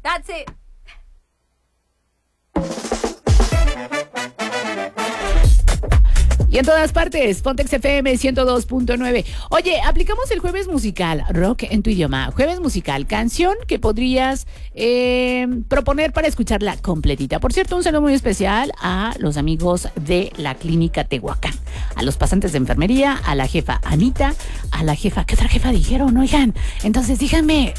That's it. Y en todas partes, Pontex FM 102.9. Oye, aplicamos el jueves musical, rock en tu idioma. Jueves musical, canción que podrías proponer para escucharla completita. Por cierto, un saludo muy especial a los amigos de la Clínica Tehuacán, a los pasantes de enfermería, a la jefa Anita, a la jefa, ¿qué otra jefa dijeron? Oigan, entonces díganme.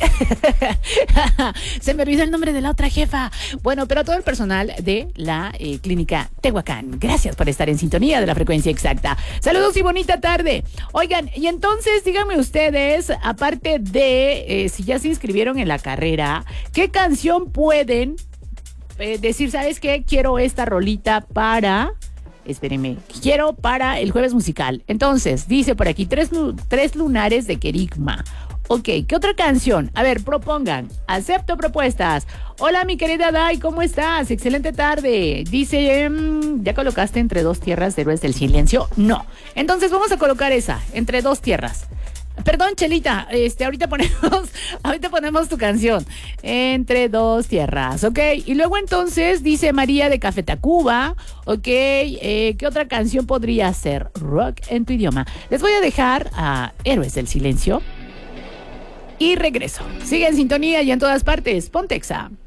Se me olvidó el nombre de la otra jefa. Bueno, pero a todo el personal de la Clínica Tehuacán, gracias por estar en sintonía de la frecuencia exacta. Saludos y bonita tarde. Oigan, y entonces díganme ustedes, aparte de si ya se inscribieron en la carrera, ¿qué canción pueden decir? ¿Sabes qué? Quiero esta rolita para... Espérenme, quiero para el jueves musical. Entonces, dice por aquí, tres lunares de Kerigma. Ok, ¿qué otra canción? A ver, propongan. Acepto propuestas. Hola, mi querida Dai, ¿cómo estás? Excelente tarde. Dice, ¿ya colocaste Entre dos tierras de Héroes del Silencio? No. Entonces vamos a colocar esa, Entre dos tierras. Perdón, Chelita, ahorita ponemos tu canción. Entre dos tierras, ¿ok? Y luego entonces dice María de Café Tacuba, ¿ok? ¿Qué otra canción podría ser? Rock en tu idioma. Les voy a dejar a Héroes del Silencio y regreso. Sigue en sintonía y en todas partes. Pontexa.